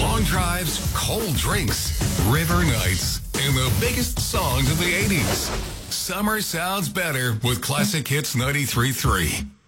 Long drives, cold drinks, river nights, and the biggest songs of the 80s. Summer sounds better with Classic Hits 93.3.